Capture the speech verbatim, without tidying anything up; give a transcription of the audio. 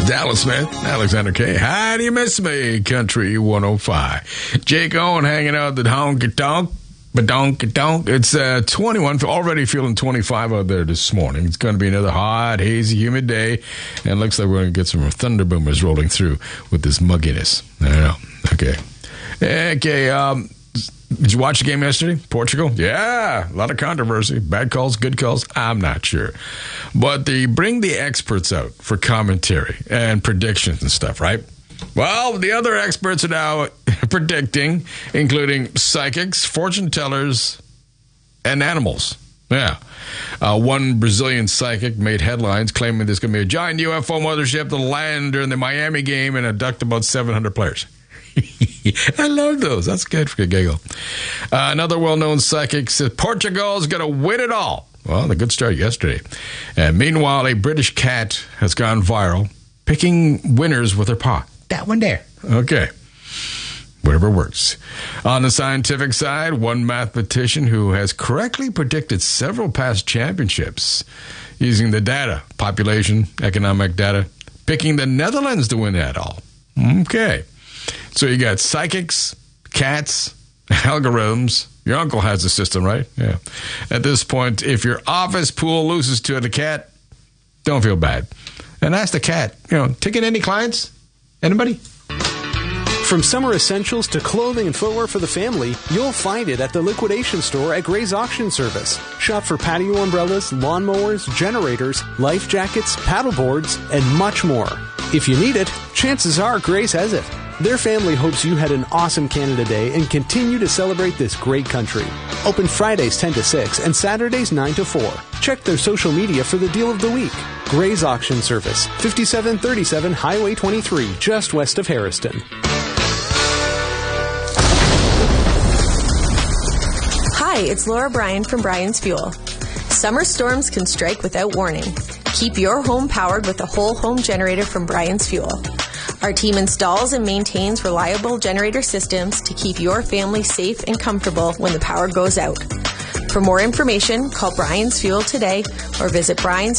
Dallas Smith, Alexander K. How do you miss me? Country one oh five. Jake Owen hanging out at the honky tonk. Badonk donk. It's uh, twenty-one, already feeling twenty-five out there this morning. It's going to be another hot, hazy, humid day, and it looks like we're going to get some thunder boomers rolling through with this mugginess. I don't know. Okay. Okay, um, did you watch the game yesterday? Portugal? Yeah, a lot of controversy. Bad calls, good calls, I'm not sure. But they bring the experts out for commentary and predictions and stuff, right? Well, the other experts are now predicting, including psychics, fortune tellers, and animals. Yeah. Uh, one Brazilian psychic made headlines claiming there's going to be a giant U F O mothership that'll land during the Miami game and abduct about seven hundred players. I love those. That's good for a giggle. Uh, another well-known psychic says Portugal's going to win it all. Well, the good start yesterday. And meanwhile, a British cat has gone viral, picking winners with her paw. That one there. Okay. Whatever works. On the scientific side, one mathematician who has correctly predicted several past championships using the data, population, economic data, picking the Netherlands to win that all. Okay. So you got psychics, cats, algorithms. Your uncle has a system, right? Yeah. At this point, if your office pool loses to the cat, don't feel bad. And ask the cat, you know, taking any clients? Anybody? From summer essentials to clothing and footwear for the family, you'll find it at the liquidation store at Gray's Auction Service. Shop for patio umbrellas, lawnmowers, generators, life jackets, paddleboards, and much more. If you need it, chances are Gray's has it. Their family hopes you had an awesome Canada Day and continue to celebrate this great country. Open Fridays ten to six and Saturdays nine to four. Check their social media for the deal of the week. Gray's Auction Service, fifty-seven thirty-seven Highway twenty-three, just west of Harrison. Hi, it's Laura Bryan from Bryan's Fuel. Summer storms can strike without warning. Keep your home powered with a whole home generator from Bryan's Fuel. Our team installs and maintains reliable generator systems to keep your family safe and comfortable when the power goes out. For more information, call Bryan's Fuel today or visit Bryan's